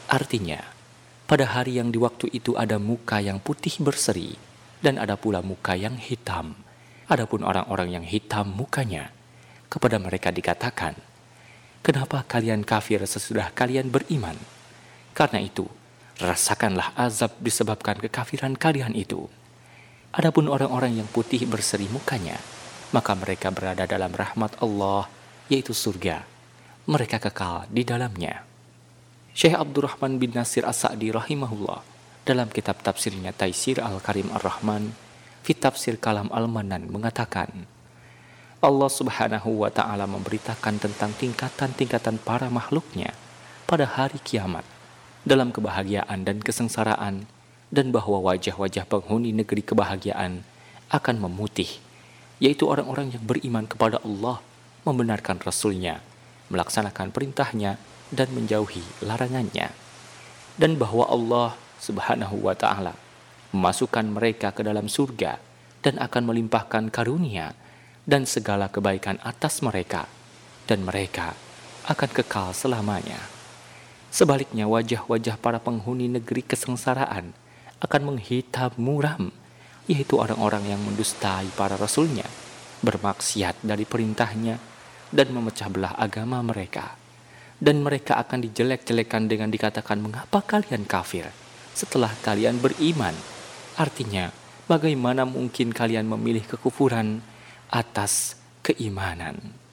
Artinya, pada hari yang di waktu itu ada muka yang putih berseri dan ada pula muka yang hitam. Adapun orang-orang yang hitam mukanya, kepada mereka dikatakan, "Kenapa kalian kafir sesudah kalian beriman? Karena itu, rasakanlah azab disebabkan kekafiran kalian itu." Adapun orang-orang yang putih berseri mukanya, maka mereka berada dalam rahmat Allah, yaitu surga. Mereka kekal di dalamnya. Syekh Abdurrahman bin Nasir As-Sa'di rahimahullah dalam kitab tafsirnya Taisir Al-Karim Ar-Rahman fi Tafsir Kalam Al-Manan mengatakan, Allah subhanahu wa ta'ala memberitakan tentang tingkatan-tingkatan para makhluknya pada hari kiamat dalam kebahagiaan dan kesengsaraan, dan bahwa wajah-wajah penghuni negeri kebahagiaan akan memutih, yaitu orang-orang yang beriman kepada Allah, membenarkan Rasul-Nya, melaksanakan perintahnya, dan menjauhi larangannya. Dan bahwa Allah subhanahu wa ta'ala memasukkan mereka ke dalam surga dan akan melimpahkan karunia dan segala kebaikan atas mereka, dan mereka akan kekal selamanya. Sebaliknya wajah-wajah para penghuni negeri kesengsaraan akan menghitam muram, yaitu orang-orang yang mendustai para Rasul-Nya, bermaksiat dari perintahnya, dan memecah belah agama mereka. Dan mereka akan dijelek-jelekan dengan dikatakan, "Mengapa kalian kafir setelah kalian beriman?" Artinya, bagaimana mungkin kalian memilih kekufuran atas keimanan?